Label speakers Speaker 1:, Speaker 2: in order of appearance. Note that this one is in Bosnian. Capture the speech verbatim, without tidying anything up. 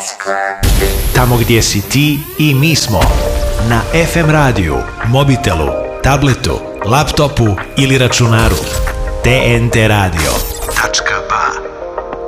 Speaker 1: Tamo gdje si ti i mi smo. Na ef em radiju, mobitelu, tabletu, laptopu ili računaru. te en te radio tačka ba.